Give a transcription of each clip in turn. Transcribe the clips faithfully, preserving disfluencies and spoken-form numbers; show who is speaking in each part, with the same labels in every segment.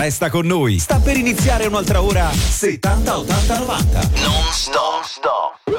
Speaker 1: Resta con noi, sta per iniziare un'altra ora settanta ottanta novanta.
Speaker 2: Non stop, stop.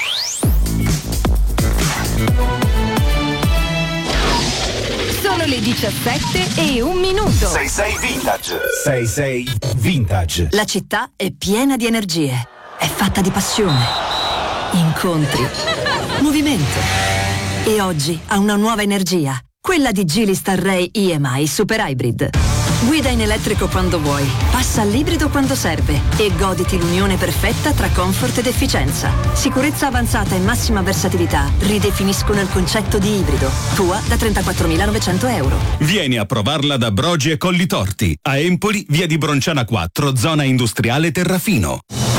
Speaker 3: Sono le diciassette e un minuto.
Speaker 2: sei sei Vintage.
Speaker 1: sei sei Vintage.
Speaker 4: La città è piena di energie, è fatta di passione, incontri, movimento. E oggi ha una nuova energia, quella di Geely Starray E M I Super Hybrid. Guida in elettrico quando vuoi, passa all'ibrido quando serve e goditi l'unione perfetta tra comfort ed efficienza. Sicurezza avanzata e massima versatilità ridefiniscono il concetto di ibrido. Tua da trentaquattromilanovecento euro.
Speaker 5: Vieni a provarla da Brogi e Collitorti. A Empoli, via di Bronciana quattro, zona industriale Terrafino.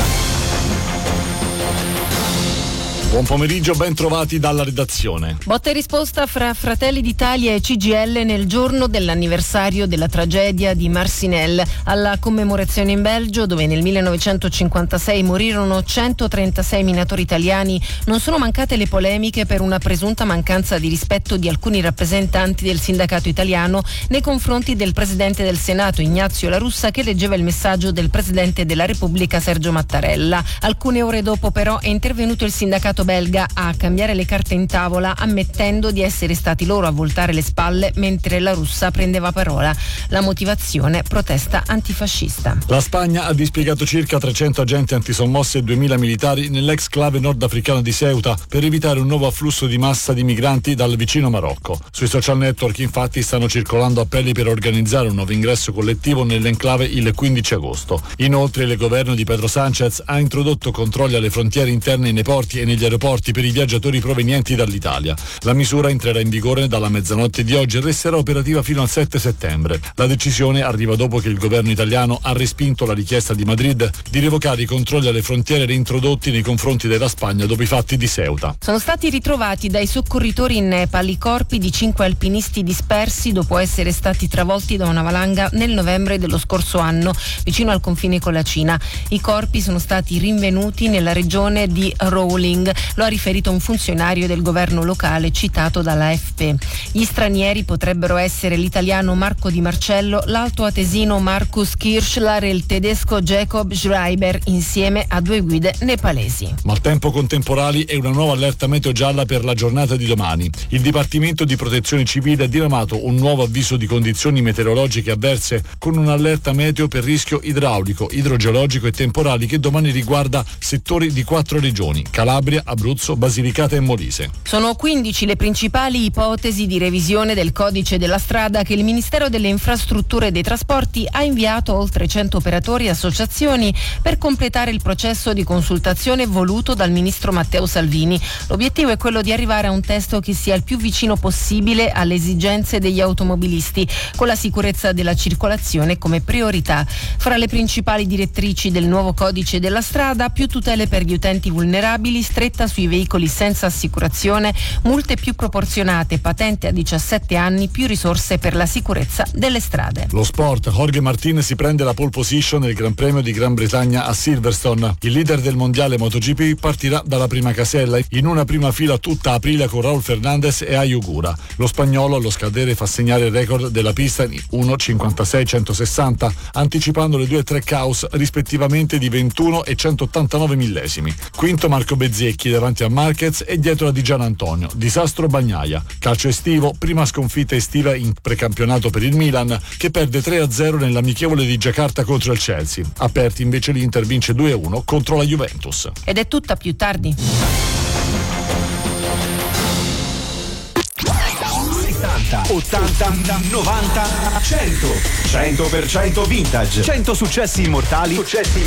Speaker 6: Buon pomeriggio, ben trovati dalla redazione.
Speaker 7: Botta e risposta fra Fratelli d'Italia e C G I L nel giorno dell'anniversario della tragedia di Marcinelle. Alla commemorazione in Belgio, dove nel millenovecentocinquantasei morirono centotrentasei minatori italiani, non sono mancate le polemiche per una presunta mancanza di rispetto di alcuni rappresentanti del sindacato italiano nei confronti del presidente del Senato Ignazio La Russa, che leggeva il messaggio del presidente della Repubblica Sergio Mattarella. Alcune ore dopo però è intervenuto il sindacato belga a cambiare le carte in tavola, ammettendo di essere stati loro a voltare le spalle mentre La Russa prendeva parola. La motivazione: protesta antifascista.
Speaker 6: La Spagna ha dispiegato circa trecento agenti antisommosse e duemila militari nell'ex clave nordafricana di Ceuta per evitare un nuovo afflusso di massa di migranti dal vicino Marocco. Sui social network infatti stanno circolando appelli per organizzare un nuovo ingresso collettivo nell'enclave il quindici agosto. Inoltre il governo di Pedro Sánchez ha introdotto controlli alle frontiere interne nei porti e negli aeroporti per i viaggiatori provenienti dall'Italia. La misura entrerà in vigore dalla mezzanotte di oggi e resterà operativa fino al sette settembre. La decisione arriva dopo che il governo italiano ha respinto la richiesta di Madrid di revocare i controlli alle frontiere reintrodotti nei confronti della Spagna dopo i fatti di Ceuta.
Speaker 7: Sono stati ritrovati dai soccorritori in Nepal i corpi di cinque alpinisti dispersi dopo essere stati travolti da una valanga nel novembre dello scorso anno vicino al confine con la Cina. I corpi sono stati rinvenuti nella regione di Rowling. Lo ha riferito un funzionario del governo locale citato dalla A F P. Gli stranieri potrebbero essere l'italiano Marco Di Marcello, l'alto atesino Markus Kirschler e il tedesco Jacob Schreiber, insieme a due guide nepalesi.
Speaker 6: Maltempo con temporali e una nuova allerta meteo gialla per la giornata di domani. Il Dipartimento di Protezione Civile ha diramato un nuovo avviso di condizioni meteorologiche avverse con un'allerta meteo per rischio idraulico, idrogeologico e temporali che domani riguarda settori di quattro regioni: Calabria, Abruzzo, Basilicata e Molise.
Speaker 7: Sono quindici le principali ipotesi di revisione del codice della strada che il Ministero delle Infrastrutture e dei Trasporti ha inviato a oltre cento operatori e associazioni per completare il processo di consultazione voluto dal ministro Matteo Salvini. L'obiettivo è quello di arrivare a un testo che sia il più vicino possibile alle esigenze degli automobilisti, con la sicurezza della circolazione come priorità. Fra le principali direttrici del nuovo codice della strada: più tutele per gli utenti vulnerabili, stretta sui veicoli senza assicurazione, multe più proporzionate, patente a diciassette anni, più risorse per la sicurezza delle strade.
Speaker 6: Lo sport: Jorge Martin si prende la pole position nel Gran Premio di Gran Bretagna a Silverstone. Il leader del mondiale MotoGP partirà dalla prima casella in una prima fila tutta Aprilia con Raul Fernandez e Ayugura. Lo spagnolo allo scadere fa segnare il record della pista in uno cinquantasei centosessanta, anticipando le due tre caos rispettivamente di ventuno e centottantanove millesimi. Quinto Marco Bezzecchi davanti a Marquez e dietro a Di Gian Antonio. Disastro Bagnaia. Calcio estivo: prima sconfitta estiva in precampionato per il Milan, che perde tre a zero nell'amichevole di Giacarta contro il Chelsea. Aperti invece l'Inter vince due a uno contro la Juventus.
Speaker 7: Ed è tutta, più tardi.
Speaker 1: settanta, ottanta, novanta, cento. cento per cento vintage. cento successi immortali. Successi